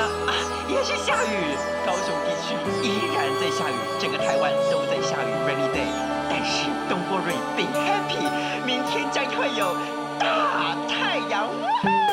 也是下雨，高雄地区依然在下雨，整个台湾都在下雨 ，rainy day。但